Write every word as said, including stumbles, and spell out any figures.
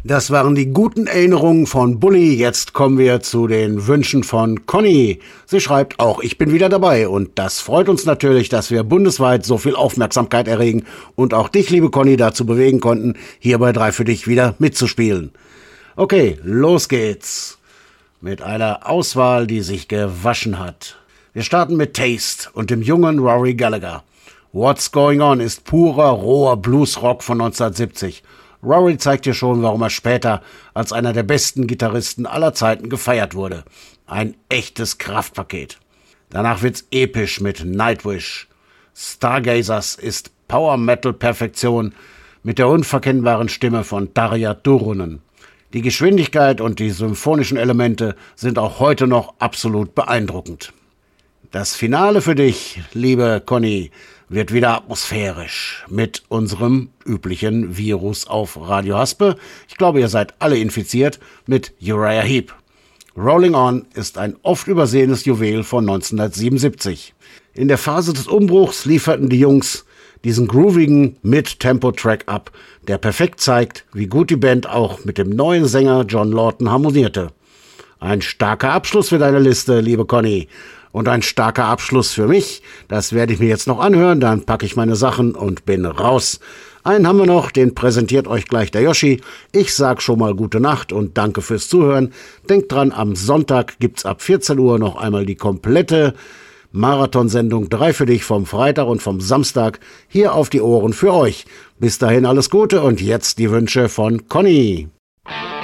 Das waren die guten Erinnerungen von Bully. Jetzt kommen wir zu den Wünschen von Conny. Sie schreibt auch, ich bin wieder dabei und das freut uns natürlich, dass wir bundesweit so viel Aufmerksamkeit erregen und auch dich, liebe Conny, dazu bewegen konnten, hier bei drei für dich wieder mitzuspielen. Okay, los geht's mit einer Auswahl, die sich gewaschen hat. Wir starten mit Taste und dem jungen Rory Gallagher. What's Going On ist purer, roher Bluesrock von neunzehnhundertsiebzig. Rory zeigt dir schon, warum er später als einer der besten Gitarristen aller Zeiten gefeiert wurde. Ein echtes Kraftpaket. Danach wird's episch mit Nightwish. Stargazers ist Power-Metal-Perfektion mit der unverkennbaren Stimme von Tarja Turunen. Die Geschwindigkeit und die symphonischen Elemente sind auch heute noch absolut beeindruckend. Das Finale für dich, liebe Conny, wird wieder atmosphärisch mit unserem üblichen Virus auf Radio Haspe. Ich glaube, ihr seid alle infiziert mit Uriah Heep. Rolling On ist ein oft übersehenes Juwel von neunzehnhundertsiebenundsiebzig. In der Phase des Umbruchs lieferten die Jungs diesen groovigen Mid-Tempo-Track ab, der perfekt zeigt, wie gut die Band auch mit dem neuen Sänger John Lawton harmonierte. Ein starker Abschluss für deine Liste, liebe Conny. Und ein starker Abschluss für mich, das werde ich mir jetzt noch anhören, dann packe ich meine Sachen und bin raus. Einen haben wir noch, den präsentiert euch gleich der Yoshi. Ich sag schon mal gute Nacht und danke fürs Zuhören. Denkt dran, am Sonntag gibt's ab vierzehn Uhr noch einmal die komplette Marathonsendung drei für dich vom Freitag und vom Samstag hier auf die Ohren für euch. Bis dahin alles Gute und jetzt die Wünsche von Conny.